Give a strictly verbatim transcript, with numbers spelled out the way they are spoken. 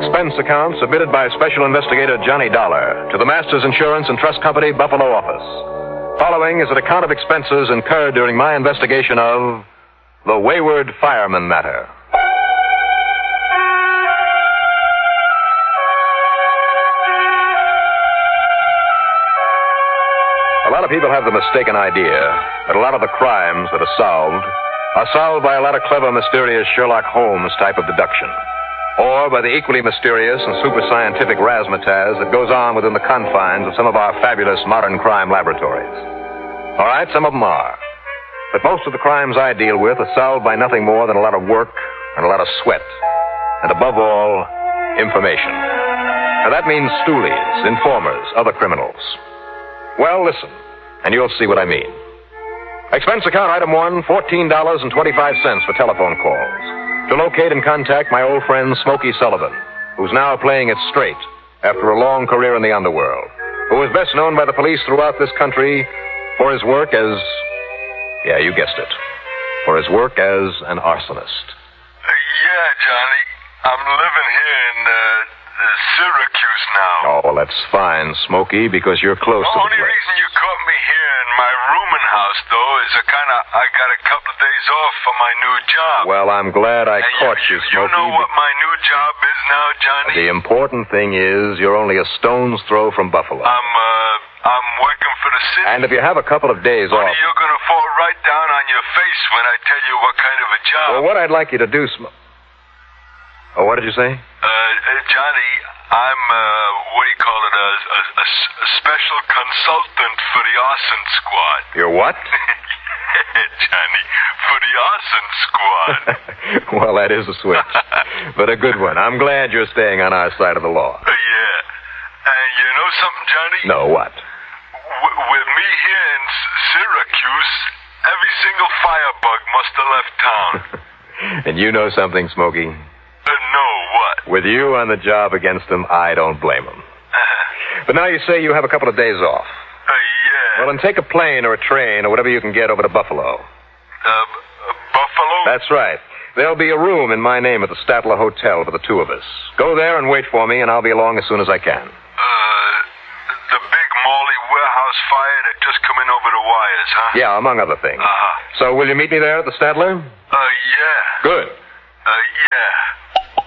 expense account submitted by Special Investigator Johnny Dollar to the Masters Insurance and Trust Company, Buffalo office. Following is an account of expenses incurred during my investigation of the Wayward Fireman matter. A lot of people have the mistaken idea that a lot of the crimes that are solved are solved by a lot of clever, mysterious Sherlock Holmes type of deduction, or by the equally mysterious and super scientific razzmatazz that goes on within the confines of some of our fabulous modern crime laboratories. All right, some of them are. But most of the crimes I deal with are solved by nothing more than a lot of work and a lot of sweat, and above all, information. Now that means stoolies, informers, other criminals. Well, listen, and you'll see what I mean. Expense account item one, fourteen dollars and twenty-five cents for telephone calls. To locate and contact my old friend Smokey Sullivan, who's now playing it straight after a long career in the underworld, who is best known by the police throughout this country for his work as, yeah, you guessed it, for his work as an arsonist. Uh, yeah, Johnny. I'm living here in uh, uh, Syracuse now. Oh, well, that's fine, Smokey, because you're close the to the only place. reason you caught me here in my rooming house, though, is a kind of I got a couple of days off for my new job. Well, I'm glad I and caught you, you, Smokey. You know what my new job is now, Johnny? The important thing is you're only a stone's throw from Buffalo. I'm, uh, I'm working for the city. And if you have a couple of days Only off... you're going to fall right down on your face when I tell you what kind of a job. Well, what I'd like you to do, Sm... Oh, what did you say? Uh, uh Johnny, I'm, uh, what do you call it, a, a, a, a special consultant for the arson squad. You're what? Johnny, for the arson squad. Well, that is a switch, but a good one. I'm glad you're staying on our side of the law. Uh, yeah. And you know something, Johnny? No, what? W- with me here in S- Syracuse, every single firebug must have left town. And you know something, Smokey? Uh, no, what? With you on the job against them, I don't blame them. But now you say you have a couple of days off. Uh, yeah. Well, then take a plane or a train or whatever you can get over to Buffalo. Uh, uh, Buffalo? That's right. There'll be a room in my name at the Statler Hotel for the two of us. Go there and wait for me, and I'll be along as soon as I can. Uh, the big Morley warehouse fire that just come in over the wires, huh? Yeah, among other things. Uh-huh. So will you meet me there at the Statler? Uh, yeah. Good. Uh, yeah.